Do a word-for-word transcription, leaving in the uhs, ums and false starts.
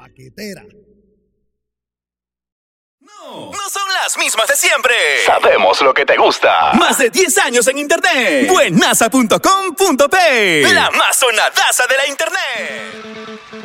paquetera. No, no son las mismas de siempre. Sabemos lo que te gusta. Más de diez años en internet. Buenasa punto com punto pe. La más sonadaza de la internet.